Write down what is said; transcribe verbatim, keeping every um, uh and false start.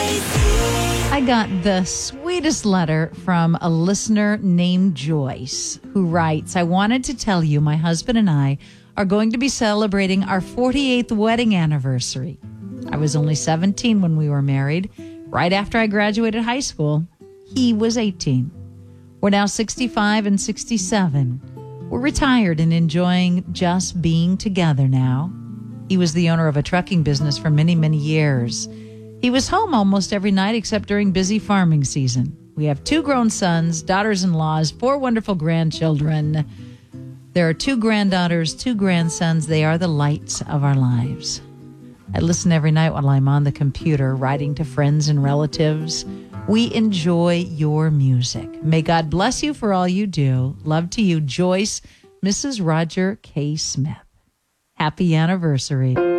I got the sweetest letter from a listener named Joyce, who writes, I wanted to tell you my husband and I are going to be celebrating our forty-eighth wedding anniversary. I was only seventeen when we were married, right after I graduated high school. He was eighteen. We're now sixty-five and sixty-seven. We're retired and enjoying just being together now. He was the owner of a trucking business for many, many years. He was home almost every night except during busy farming season. We have two grown sons, daughters-in-laws, four wonderful grandchildren. There are two granddaughters, two grandsons. They are the lights of our lives. I listen every night while I'm on the computer, writing to friends and relatives. We enjoy your music. May God bless you for all you do. Love to you, Joyce, Missus Roger K. Smith. Happy anniversary.